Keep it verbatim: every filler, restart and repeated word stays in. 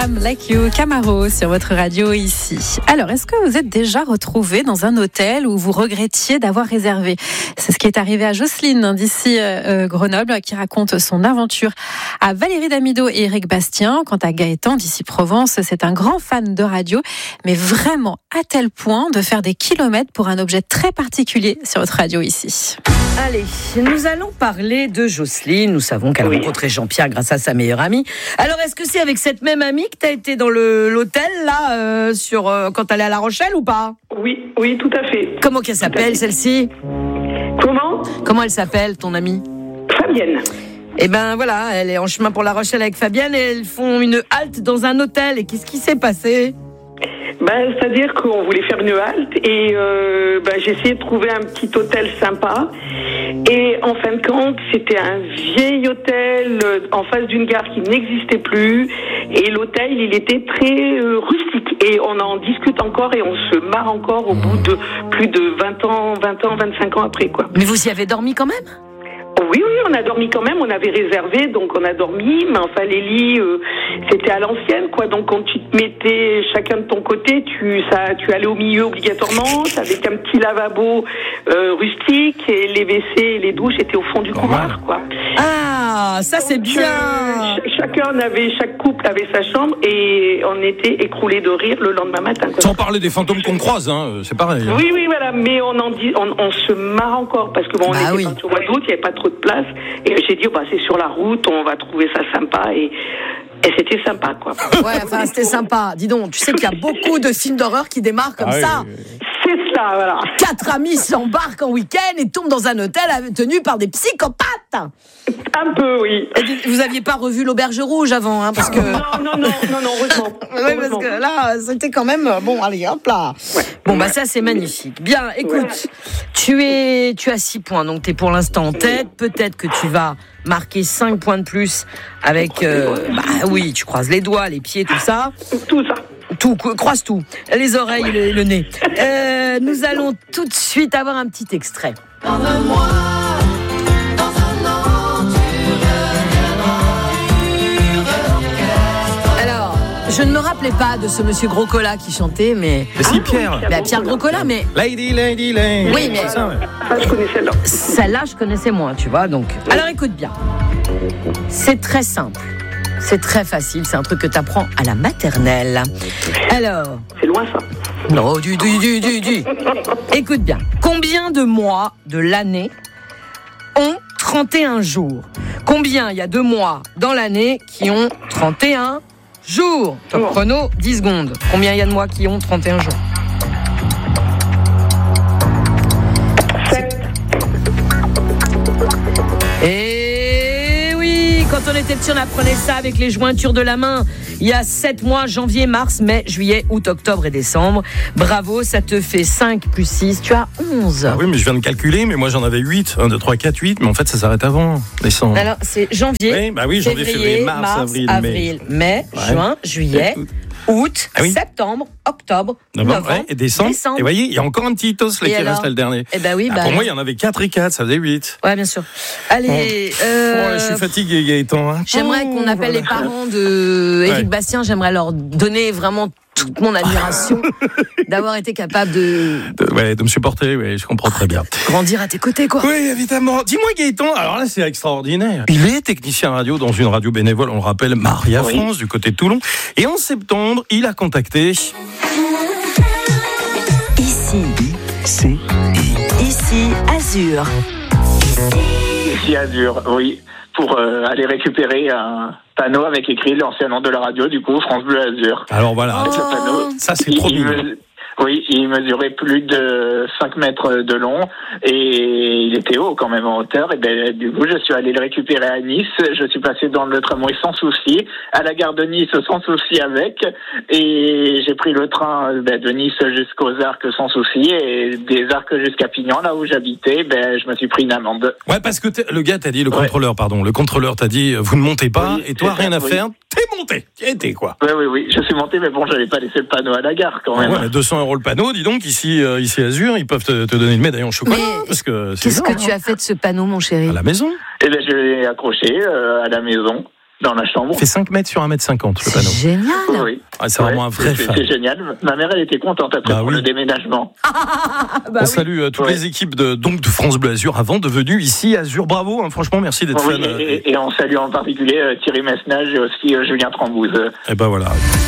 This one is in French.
I'm Like You, Camaro sur votre radio ici. Alors, est-ce que vous êtes déjà retrouvé dans un hôtel où vous regrettiez d'avoir réservé ? C'est ce qui est arrivé à Jocelyne d'ici euh, Grenoble qui raconte son aventure. À Valérie Damido et Eric Bastien, quant à Gaëtan d'ici Provence, c'est un grand fan de radio, mais vraiment à tel point de faire des kilomètres pour un objet très particulier sur votre radio ici. Allez, nous allons parler de Jocelyne. Nous savons qu'elle a oui. rencontré Jean-Pierre grâce à sa meilleure amie. Alors, est-ce que c'est avec cette même amie que tu as été dans le, l'hôtel, là, euh, sur, euh, quand tu allais à La Rochelle ou pas ? Oui, oui, tout à fait. Comment qu'elle s'appelle, celle-ci ? Comment ? Comment elle s'appelle, ton amie ? Fabienne. Eh ben voilà, elle est en chemin pour La Rochelle avec Fabienne et elles font une halte dans un hôtel. Et qu'est-ce qui s'est passé ? Ben, c'est-à-dire qu'on voulait faire une halte et euh, ben, j'ai essayé de trouver un petit hôtel sympa et en fin de compte c'était un vieil hôtel en face d'une gare qui n'existait plus et l'hôtel il était très euh, rustique et on en discute encore et on se marre encore au bout de plus de vingt ans, vingt ans, vingt-cinq ans après quoi. Mais vous y avez dormi quand même ? Oui, oui, on a dormi quand même, on avait réservé, donc on a dormi, mais enfin les lits, euh, c'était à l'ancienne, quoi. Donc quand tu te mettais chacun de ton côté, tu, ça, tu allais au milieu obligatoirement, avec un petit lavabo euh, rustique, et les W C et les douches étaient au fond du couloir, quoi. Ah, ça c'est donc, bien. Euh, ch- chacun avait, chaque couple avait sa chambre, et on était écroulés de rire le lendemain matin. Quoi. Sans parler des fantômes qu'on croise, hein, c'est pareil. Hein. Oui, oui, voilà, mais on en dit, on, on se marre encore, parce que bon, on bah était oui. pas au mois d'août, il n'y avait pas trop de place, et j'ai dit, oh, bah, c'est sur la route, on va trouver ça sympa, et, et c'était sympa, quoi. Ouais, enfin, c'était sympa. Dis donc, tu sais qu'il y a beaucoup de films d'horreur qui démarrent comme ah, ça. Oui, oui. C'est ça, voilà. Quatre amis s'embarquent en week-end et tombent dans un hôtel tenu par des psychopathes. Un peu, oui. Et vous aviez pas revu l'Auberge Rouge avant, hein, parce que... Non, non, non, non, non, heureusement. Oui, parce que là, c'était quand même... Bon, allez, hop là. Ouais. Bon, bah ça, c'est magnifique. Bien, écoute, ouais. tu es, tu as six points, donc tu es pour l'instant en tête. Peut-être que tu vas marquer cinq points de plus avec... Euh, bah oui, tu croises les doigts, les pieds, tout ça. Tout ça. Tout, croise tout, les oreilles, le, le nez. Euh, nous allons tout de suite avoir un petit extrait. Parle-moi, dans un an, tu reviendras. Alors, je ne me rappelais pas de ce monsieur Gros-Cola qui chantait, mais... Mais si, Pierre. Bah, Pierre Gros-Cola, mais... Lady, lady, lady. Oui, mais... Ça, ouais. ah, je connais celle-là. Celle-là, je connaissais moins, tu vois, donc... Alors, écoute bien. C'est très simple. C'est très facile, c'est un truc que tu apprends à la maternelle. Alors... C'est loin, ça. Non, du, du, du, du, du. Écoute bien. Combien de mois de l'année ont trente et un jours ? Combien il y a de mois dans l'année qui ont trente et un jours ? Top chrono, dix secondes. Combien il y a de mois qui ont trente et un jours ? sept. Et... Quand on était petit, on apprenait ça avec les jointures de la main. Il y a sept mois, janvier, mars, mai, juillet, août, octobre et décembre. Bravo, ça te fait cinq plus six, tu as onze. Ah oui, mais je viens de calculer, mais moi j'en avais huit. un, deux, trois, quatre, huit, mais en fait ça s'arrête avant, décembre. Alors, c'est janvier, oui, bah oui, janvier, février, février mars, mars, avril, avril, mai, mai ouais. juin, juillet, août, ah oui. septembre, octobre, novembre, ouais, et décembre. décembre. Et vous voyez, il y a encore un petit tos là, qui alors reste là, le dernier. Eh ben oui, ah, bah, pour moi, il y en avait quatre et quatre, ça faisait huit. Ouais, bien sûr. Allez, bon. euh... oh, je suis fatigué, Gaëtan. Hein. J'aimerais qu'on appelle voilà. les parents de Eric ouais. Bastien. J'aimerais leur donner vraiment toute mon admiration d'avoir été capable de... de... Ouais, de me supporter, ouais, je comprends très bien. Grandir à tes côtés, quoi. Oui, évidemment. Dis-moi, Gaëtan, alors là, c'est extraordinaire. Il est technicien radio dans une radio bénévole, on le rappelle, Maria oui. France, du côté de Toulon. Et en septembre, il a contacté... Ici. Ici. Ici, Azur. Ici, Azur, oui. Pour euh, aller récupérer un panneau avec écrit l'ancien nom de la radio, du coup, France Bleu Azur. Alors voilà, oh, ce panneau, ça c'est trop bien. Oui, il mesurait plus de cinq mètres de long et il était haut quand même en hauteur. Et ben, du coup, je suis allé le récupérer à Nice. Je suis passé dans le tramway sans souci, à la gare de Nice sans souci avec. Et j'ai pris le train ben, de Nice jusqu'aux Arcs sans souci et des Arcs jusqu'à Pignan, là où j'habitais, ben, je me suis pris une amende. Ouais, parce que le gars t'a dit, le contrôleur, ouais. pardon, le contrôleur t'a dit, vous ne montez pas oui, et toi, rien ça, à oui. faire. T'es monté, t'y étais quoi. Oui, oui, oui, je suis monté, mais bon, j'avais pas laissé le panneau à la gare quand même. Ah ouais, deux cents euros le panneau, dis donc, ici, euh, ici Azur, ils peuvent te, te donner une médaille en chocolat. Mais parce que c'est qu'est-ce genre, que tu as fait de ce panneau, mon chéri ? À la maison. Eh bien, je l'ai accroché euh, à la maison. dans la chambre. Il fait cinq mètres sur un mètre cinquante, le panneau. C'est génial. Oui. Ah, c'est ouais, vraiment un vrai c'est, fan. C'est génial. Ma mère, elle était contente après bah pour oui. le déménagement. Ah, bah On oui. salue euh, toutes ouais. les équipes de, donc, de France Bleu Azur avant de venir ici. Azur, bravo. Hein, franchement, merci d'être oui, fan. Et, et on salue en particulier euh, Thierry Mesnage et aussi euh, Julien Trambouze. Et ben voilà.